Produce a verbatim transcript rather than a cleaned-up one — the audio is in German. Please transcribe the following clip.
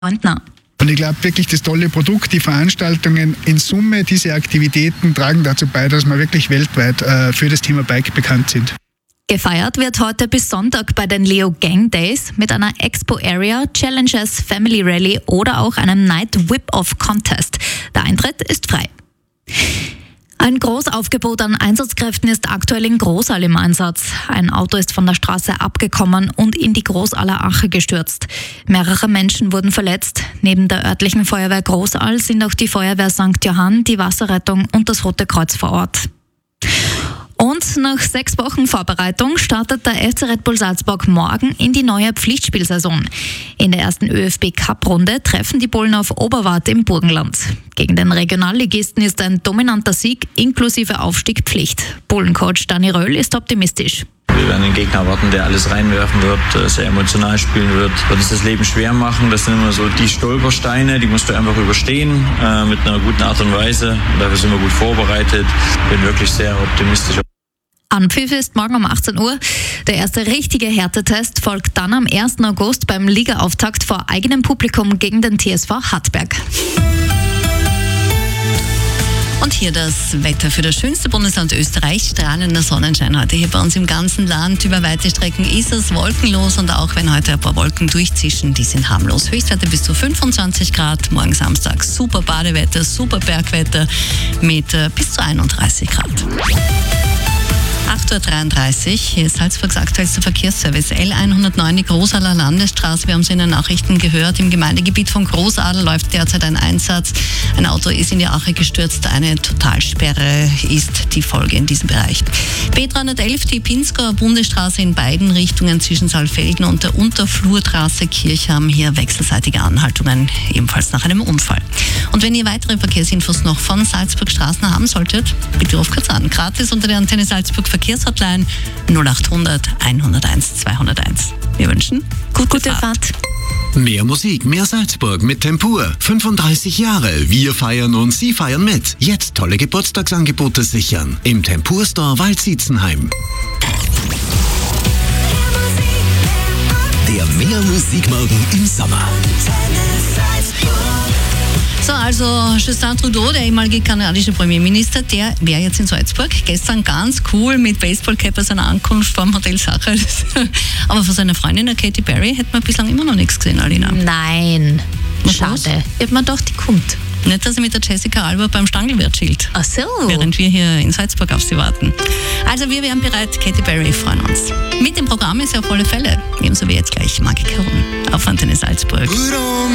Freundner. Und ich glaube wirklich, das tolle Produkt, die Veranstaltungen in Summe, diese Aktivitäten tragen dazu bei, dass wir wirklich weltweit äh, für das Thema Bike bekannt sind. Gefeiert wird heute bis Sonntag bei den Leo Gang Days mit einer Expo Area, Challenges, Family Rally oder auch einem Night Whip-Off Contest. Der Eintritt ist frei. Ein Großaufgebot an Einsatzkräften ist aktuell in Großal im Einsatz. Ein Auto ist von der Straße abgekommen und in die Großaler Ache gestürzt. Mehrere Menschen wurden verletzt. Neben der örtlichen Feuerwehr Großal sind auch die Feuerwehr Sankt Johann, die Wasserrettung und das Rote Kreuz vor Ort. Und nach sechs Wochen Vorbereitung startet der F C Red Bull Salzburg morgen in die neue Pflichtspielsaison. In der ersten ÖFB-Cup-Runde treffen die Bullen auf Oberwart im Burgenland. Gegen den Regionalligisten ist ein dominanter Sieg inklusive Aufstieg Pflicht. Bullencoach Dani Röhl ist optimistisch. Wir werden einen Gegner erwarten, der alles reinwerfen wird, sehr emotional spielen wird, wird uns das Leben schwer machen. Das sind immer so die Stolpersteine, die musst du einfach überstehen äh, mit einer guten Art und Weise. Und dafür sind wir gut vorbereitet. Bin wirklich sehr optimistisch. Anpfiff ist morgen um achtzehn Uhr. Der erste richtige Härtetest folgt dann am ersten August beim Ligaauftakt vor eigenem Publikum gegen den T S V Hartberg. Und hier das Wetter für das schönste Bundesland Österreich. Strahlender Sonnenschein heute hier bei uns im ganzen Land. Über weite Strecken ist es wolkenlos und auch wenn heute ein paar Wolken durchzischen, die sind harmlos. Höchstwerte bis zu fünfundzwanzig Grad. Morgen Samstag super Badewetter, super Bergwetter mit äh, bis zu einunddreißig Grad. acht Uhr dreiunddreißig, hier ist Salzburgs aktuellster Verkehrsservice. L hundertneun, die Großaler Landesstraße. Wir haben es in den Nachrichten gehört. Im Gemeindegebiet von Großadel läuft derzeit ein Einsatz. Ein Auto ist in die Ache gestürzt. Eine Totalsperre ist die Folge in diesem Bereich. B dreihundertelf, die Pinzgauer Bundesstraße in beiden Richtungen zwischen Saalfelden und der Unterflurtrasse Kirchham. Hier wechselseitige Anhaltungen, ebenfalls nach einem Unfall. Und wenn ihr weitere Verkehrsinfos noch von Salzburg Straßen haben solltet, bitte ruft kurz an. Gratis unter der Antenne Salzburg Verkehrshotline null achthundert, hunderteins, zweihunderteins. Wir wünschen gute, Gute Fahrt. Fahrt. Mehr Musik, mehr Salzburg mit Tempur. fünfunddreißig Jahre. Wir feiern und Sie feiern mit. Jetzt tolle Geburtstagsangebote sichern. Im Tempur Store Waldsietzenheim. Der Mehr Musikmorgen im Sommer. So, also Justin Trudeau, der ehemalige kanadische Premierminister, der wäre jetzt in Salzburg. Gestern ganz cool mit Baseballcap bei seiner Ankunft vom Hotel Sacher. Aber von seiner Freundin, der Katy Perry, hätte man bislang immer noch nichts gesehen, Alina. Nein, Was schade. los? Ich hab mir gedacht, die kommt. Nicht, dass sie mit der Jessica Alba beim Stangelwirt schielt, Ach so. während wir hier in Salzburg auf sie warten. Also wir wären bereit, Katy Perry freuen uns. Mit dem Programm ist ja auf alle Fälle, ebenso wie jetzt gleich Magik herum auf Antenne Salzburg.